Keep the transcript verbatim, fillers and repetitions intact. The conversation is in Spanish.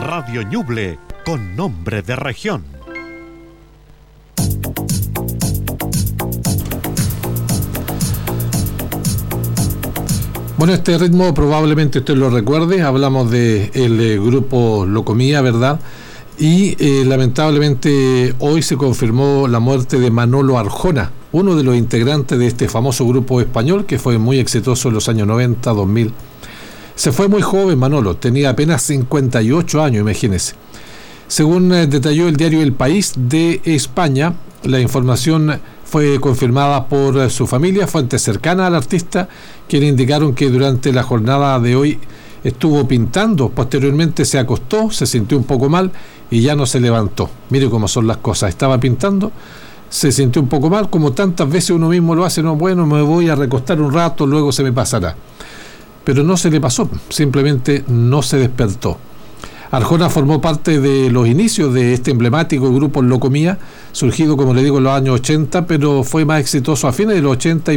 Radio Ñuble con nombre de región. Bueno, este ritmo probablemente usted lo recuerde. Hablamos del eh, grupo Locomía, ¿verdad? Y eh, lamentablemente hoy se confirmó la muerte de Manolo Arjona, uno de los integrantes de este famoso grupo español que fue muy exitoso en los años noventa, dos mil. Se fue muy joven Manolo, tenía apenas cincuenta y ocho años, imagínense. Según eh, detalló el diario El País de España, la información fue confirmada por eh, su familia, fuentes cercanas al artista, quienes indicaron que durante la jornada de hoy estuvo pintando, posteriormente se acostó, se sintió un poco mal y ya no se levantó. Mire cómo son las cosas, estaba pintando, se sintió un poco mal, como tantas veces uno mismo lo hace, no, bueno, me voy a recostar un rato, luego se me pasará. Pero no se le pasó, simplemente no se despertó. Arjona formó parte de los inicios de este emblemático grupo Locomía, surgido, como le digo, en los años ochenta, pero fue más exitoso a fines de los ochenta y